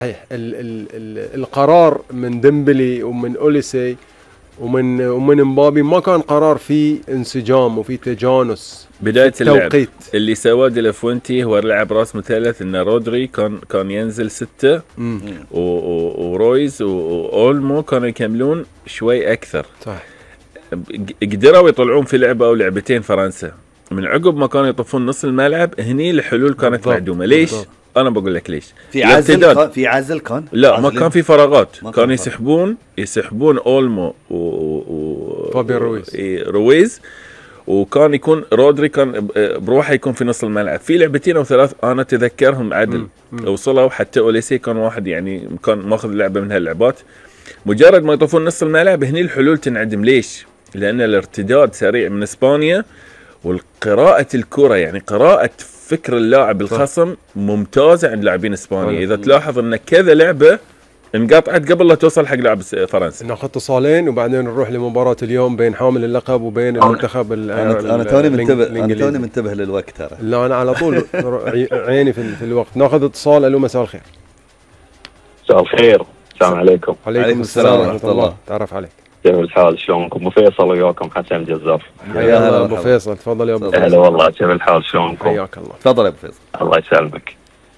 صحيح. القرار من ديمبلي ومن اوليسي ومن مبابي ما كان قرار فيه انسجام وفي تجانس بداية في التوقيت. اللي سواه دي لا فوينتي هو لعب راس مثلث ان رودري كان ينزل 6 ورويز واولمو كانوا يكملون شوي اكثر. صح. قدروا يطلعون في لعبة او لعبتين فرنسا من عقب ما كانوا يطفون نص الملعب. هني الحلول كانت معدومة. ليش؟ انا بقول لك ليش. في عزل كان لا ما كان في فراغات. كانوا يسحبون اولمو فابيان رويز وكان يكون رودري كان بروحه يكون في نص الملعب. في لعبتين او ثلاث انا اتذكرهم عدل وصلوا حتى اوليسي كان واحد يعني كان ماخذ لعبه من هاللعبات. مجرد ما يطوفون نص الملعب هني الحلول تنعدم. ليش؟ لان الارتداد سريع من اسبانيا والقراءة الكرة يعني قراءة فكر اللاعب الخصم ممتازة عند لاعبين اسبانيا. اذا تلاحظ ان كذا لعبة انقطعت قبل لا توصل حق لاعب فرنسا. ناخذ اتصالين وبعدين نروح لمباراة اليوم بين حامل اللقب وبين المنتخب. انا توني منتبه للوقت ترى. لا انا على طول عيني في الوقت. ناخذ اتصال. الو مساء الخير. مساء الخير. السلام عليكم. عليكم السلام ورحمة الله. تعرف عليك. كيف الحال؟ شلونكم؟ ابو فيصل وياكم حسن الجزار. حيا الله ابو فيصل. تفضل يا ابو فيصل. هلا والله. كيف الحال؟ شلونكم؟ حياك الله. تفضل يا ابو فيصل. الله يسلمك.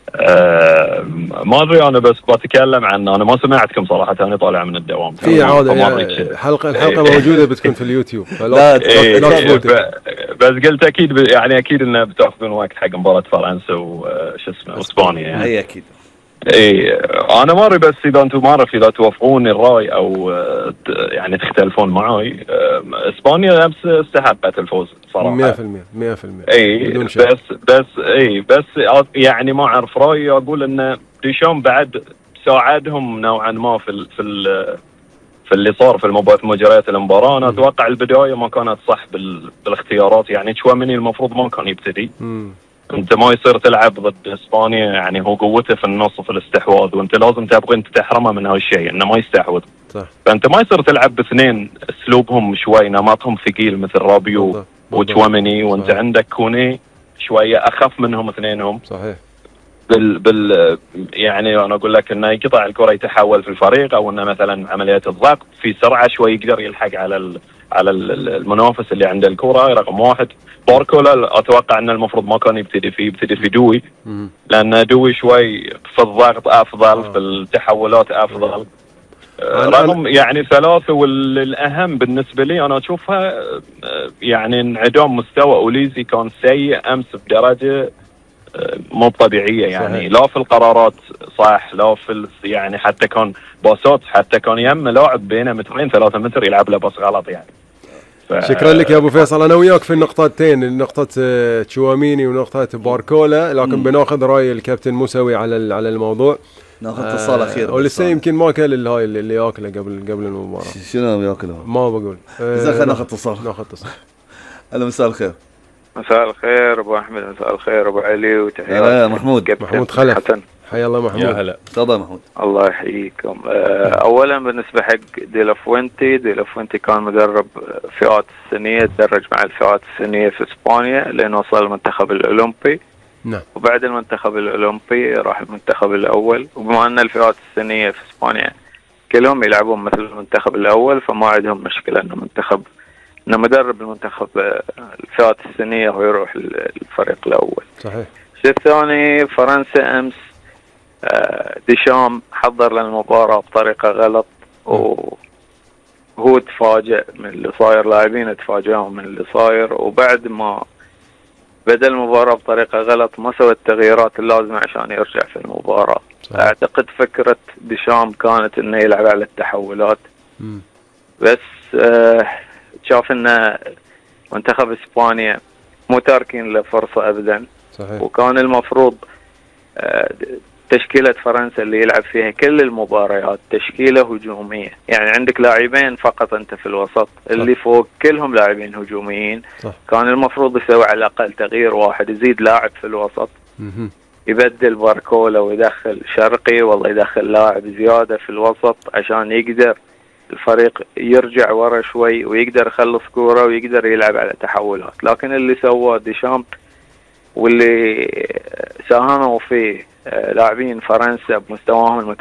ما ادري انا بس بتكلم عن انا ما سمعتكم صراحه. انا طالع من الدوام في عاده الحلقه موجوده بتكون في اليوتيوب فلا بس قلت اكيد يعني اكيد انه بتاخذون وقت حق مباراه فرنسا وش اسمه اسبانيا يعني. هي اكيد. اي انا ما ادري بس اذا انتم ما اعرف اذا توافقون الراي او يعني تختلفون معي. اسبانيا امس استحقت الفوز صراحه 100%. اي بس يعني ما اعرف رايي. اقول ان ديشام بعد ساعدهم نوعا ما في اللي صار في مجريات المباراه. انا اتوقع البدايه ما كانت صح بالاختيارات. يعني تشواميني المفروض ما كان يبتدي. انت ما يصير تلعب ضد اسبانيا يعني هو قوته في النص في الاستحواذ وانت لازم تبغى انت تحرمه من هالشيء انه ما يستحوذ. صح. فانت ما يصير تلعب باثنين اسلوبهم شوي نمطهم ثقيل مثل رابيو وتشواميني وانت صحيح. عندك كوني شويه اخف منهم اثنينهم. صحيح. يعني انا اقول لك انه يقطع الكره يتحول في الفريق او انه مثلا عمليات الضغط في سرعه شوي يقدر يلحق على المنافس اللي عنده الكره. رقم واحد باركولا اتوقع ان المفروض ما كان يبتدي في دوي لان دوي شوي في الضغط افضل في التحولات افضل. رقم يعني ثلاثة والاهم بالنسبه لي انا اشوفها يعني انعدام مستوى اوليزي كان سيء امس بدرجه مو طبيعيه يعني. صحيح. لا في القرارات صح لا في يعني حتى كان باصات حتى كان يم لاعب بينه مترين 3 متر يلعب له باص غلط يعني. شكرا لك يا ابو فيصل. انا وياك في النقطتين نقطه تشواميني ونقطه باركولا لكن بناخذ راي الكابتن موسوي على الموضوع. ناخذ اتصال اخير. ولسه يمكن ما اكل الهاي اللي ياكله قبل المباراه. شنو ياكله؟ ما بقول. خلينا ناخذ اتصال. الو مساء الخير. مساء الخير ابو احمد. مساء الخير ابو علي وتحياتي محمود خلف. حيا الله محمود. يا هلا. تفضل محمود. الله يحييكم. اولا بالنسبه حق دي لا فوينتي كان مدرب فئات السنيه تدرج مع الفئات السنيه في اسبانيا لين وصل المنتخب الاولمبي. نعم. وبعد المنتخب الاولمبي راح المنتخب الاول وبما ان الفئات السنيه في اسبانيا كلهم يلعبون مثل المنتخب الاول فما عندهم مشكله انه مدرب المنتخب الفئات السنيه هو يروح الفريق الاول. صحيح. الشيء الثاني فرنسا امس ديشام حضر للمباراه بطريقه غلط وهو تفاجئ من اللي صاير. لاعبين تفاجئوا من اللي صاير وبعد ما بدأ المباراه بطريقه غلط ما سوى التغييرات اللازمه عشان يرجع في المباراه. صحيح. اعتقد فكره ديشام كانت انه يلعب على التحولات. بس شاف ان منتخب اسبانيا مو تاركين له فرصه ابدا. صحيح. وكان المفروض تشكيله فرنسا اللي يلعب فيها كل المباريات تشكيله هجوميه. يعني عندك لاعبين فقط انت في الوسط. صح. اللي فوق كلهم لاعبين هجوميين. صح. كان المفروض يسوي على الاقل تغيير واحد يزيد لاعب في الوسط. يبدل باركولا ويدخل شرقي والله يدخل لاعب زياده في الوسط عشان يقدر الفريق يرجع ورا شوي ويقدر يخلص كوره ويقدر يلعب على تحولات. لكن اللي سواه ديشام واللي ساهموا فيه لاعبين فرنسا بمستواهم